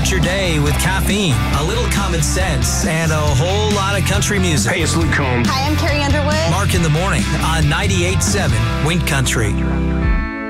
start your day with caffeine, a little common sense, and a whole lot of country music. Hey, it's Luke Combs. Hi, I'm Carrie Underwood. Mark in the Morning on 98.7 Wink Country.